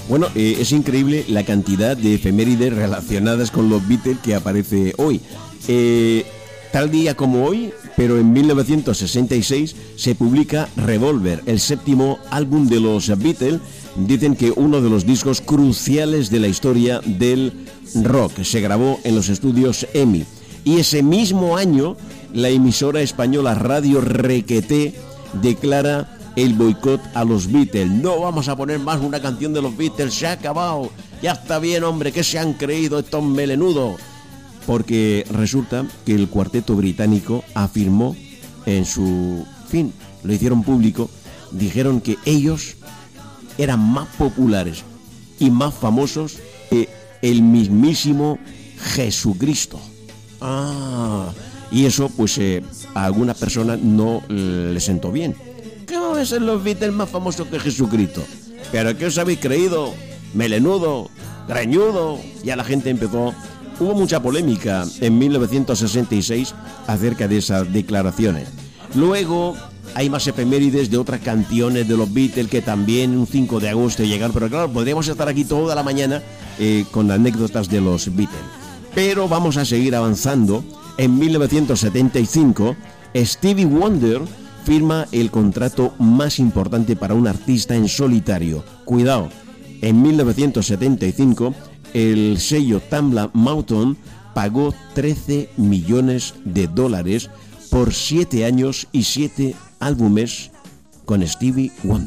Bueno, es increíble la cantidad de efemérides relacionadas con los Beatles que aparece hoy. Tal día como hoy, pero en 1966 se publica Revolver, el séptimo álbum de los Beatles. Dicen que uno de los discos cruciales de la historia del rock. Se grabó en los estudios EMI. Y ese mismo año, la emisora española Radio Requeté declara el boicot a los Beatles. No vamos a poner más una canción de los Beatles, se ha acabado. Ya está bien, hombre, ¿qué se han creído estos melenudos? Porque resulta que el cuarteto británico afirmó en su fin, lo hicieron público, dijeron que ellos eran más populares y más famosos que el mismísimo Jesucristo. Y eso pues a algunas personas no les sentó bien. ¿Cómo van a ser los Beatles más famosos que Jesucristo? ¿Pero qué os habéis creído? Melenudo, greñudo. Ya la gente empezó. Hubo mucha polémica en 1966 acerca de esas declaraciones. Luego hay más efemérides de otras canciones de los Beatles que también un 5 de agosto llegaron. Pero claro, podríamos estar aquí toda la mañana con anécdotas de los Beatles. Pero vamos a seguir avanzando. En 1975, Stevie Wonder firma el contrato más importante para un artista en solitario. Cuidado, en 1975 el sello Tamla Motown pagó $13 millones por 7 años y 7 álbumes con Stevie Wonder.